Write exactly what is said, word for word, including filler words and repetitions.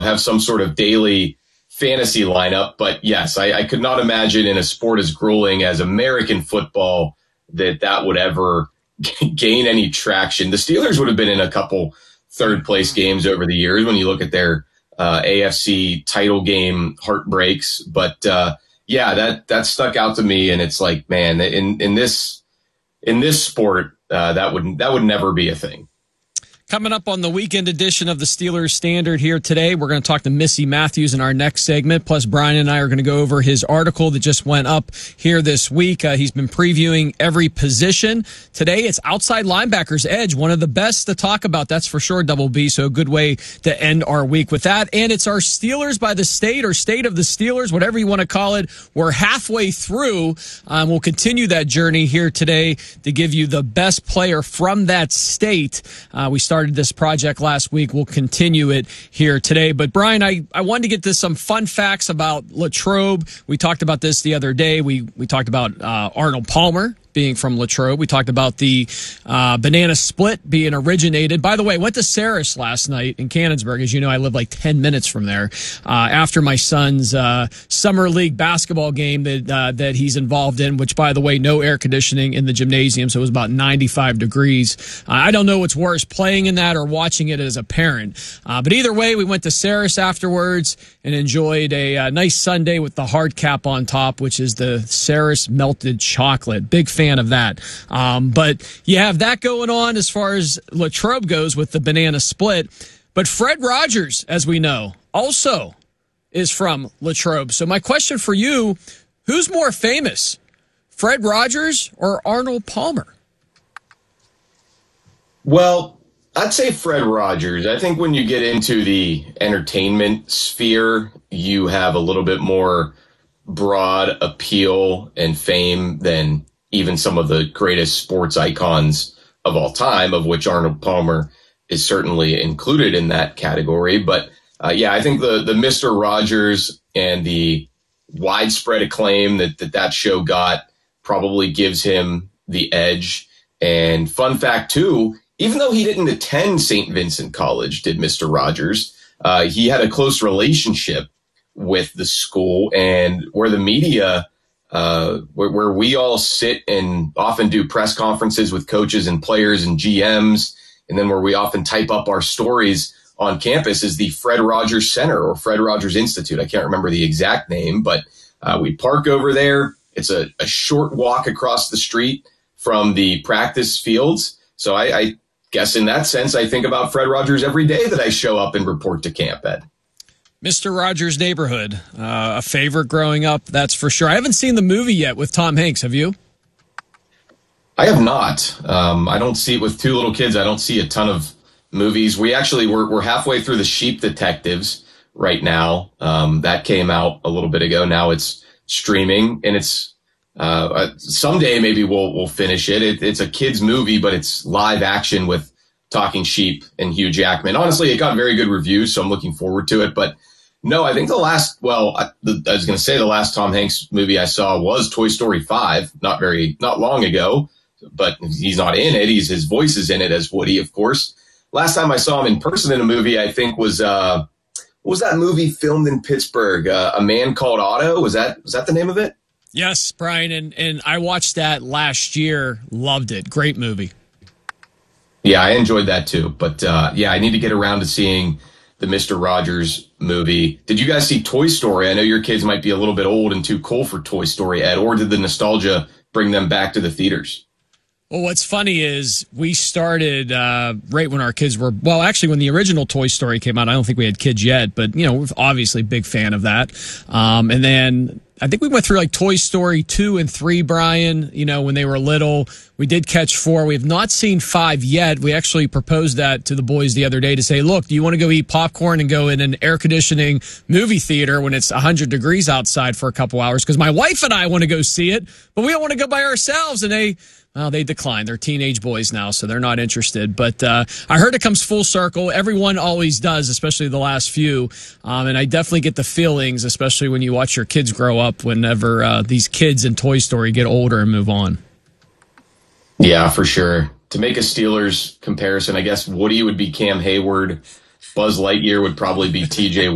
have some sort of daily fantasy lineup. But yes, I, I could not imagine in a sport as grueling as American football that that would ever gain any traction. The Steelers would have been in a couple third place games over the years when you look at their uh, A F C title game heartbreaks. But uh, yeah, that that stuck out to me, and it's like, man, in in this in this sport, uh, that would that would never be a thing. Coming up on the weekend edition of the Steelers Standard here today, we're going to talk to Missy Matthews in our next segment. Plus, Brian and I are going to go over his article that just went up here this week. Uh, he's been previewing every position. Today, it's outside linebackers edge, one of the best to talk about, that's for sure, Double B. So a good way to end our week with that. And it's our Steelers by the state or state of the Steelers, whatever you want to call it. We're halfway through. Um, we'll continue that journey here today to give you the best player from that state. Uh, we started this project last week. We'll continue it here today. But Brian, I, I wanted to get to some fun facts about Latrobe. We talked about this the other day. We we talked about uh, Arnold Palmer being from Latrobe. We talked about the uh, banana split being originated. By the way, I went to Saris last night in Canonsburg. As you know, I live like ten minutes from there. Uh, after my son's uh, summer league basketball game that uh, that he's involved in, which, by the way, no air conditioning in the gymnasium, so it was about ninety-five degrees. Uh, I don't know what's worse, playing in that or watching it as a parent. Uh, but either way, we went to Saris afterwards and enjoyed a, a nice sundae with the hard cap on top, which is the Saris melted chocolate. Big fan fan of that. Um, but you have that going on as far as Latrobe goes with the banana split. But Fred Rogers, as we know, also is from Latrobe. So my question for you, who's more famous, Fred Rogers or Arnold Palmer? Well, I'd say Fred Rogers. I think when you get into the entertainment sphere, you have a little bit more broad appeal and fame than even some of the greatest sports icons of all time, of which Arnold Palmer is certainly included in that category. But uh, yeah, I think the the Mister Rogers and the widespread acclaim that, that that show got probably gives him the edge. And fun fact too, even though he didn't attend Saint Vincent College, did Mister Rogers, uh, he had a close relationship with the school, and where the media Uh, where, where we all sit and often do press conferences with coaches and players and G Ms, and then where we often type up our stories on campus is the Fred Rogers Center or Fred Rogers Institute. I can't remember the exact name, but uh, we park over there. It's a, a short walk across the street from the practice fields. So I, I guess in that sense, I think about Fred Rogers every day that I show up and report to camp, Ed. Mister Rogers' Neighborhood, uh, a favorite growing up, that's for sure. I haven't seen the movie yet with Tom Hanks. Have you? I have not. Um, I don't see it with two little kids. I don't see a ton of movies. We actually, we're, we're halfway through The Sheep Detectives right now. Um, that came out a little bit ago. Now it's streaming, and it's uh, someday maybe we'll we'll finish it. it. It's a kid's movie, but it's live action with talking sheep and Hugh Jackman. Honestly, it got very good reviews, so I'm looking forward to it. But no, I think the last, well, I, the, I was going to say the last Tom Hanks movie I saw was Toy Story five, not very, not long ago, but he's not in it. He's, his voice is in it as Woody, of course. Last time I saw him in person in a movie, I think was, uh, what was that movie filmed in Pittsburgh? Uh, A Man Called Otto? Was that, was that the name of it? Yes, Brian. And, and I watched that last year. Loved it. Great movie. Yeah, I enjoyed that too. But uh, yeah, I need to get around to seeing the Mister Rogers movie. Did you guys see Toy Story? I know your kids might be a little bit old and too cool for Toy Story, Ed, or did the nostalgia bring them back to the theaters? Well, what's funny is we started uh, right when our kids were, well, actually when the original Toy Story came out. I don't think we had kids yet, but, you know, we're obviously a big fan of that. Um, and then I think we went through like Toy Story two and three, Brian, you know, when they were little. We did catch four. We have not seen five yet. We actually proposed that to the boys the other day to say, look, do you want to go eat popcorn and go in an air conditioning movie theater when it's one hundred degrees outside for a couple hours? Because my wife and I want to go see it, but we don't want to go by ourselves. And they, well, they declined. They're teenage boys now, so they're not interested. But uh, I heard it comes full circle. Everyone always does, especially the last few. Um, and I definitely get the feelings, especially when you watch your kids grow up, whenever uh, these kids in Toy Story get older and move on. Yeah, for sure. To make a Steelers comparison, I guess Woody would be Cam Hayward. Buzz Lightyear would probably be T J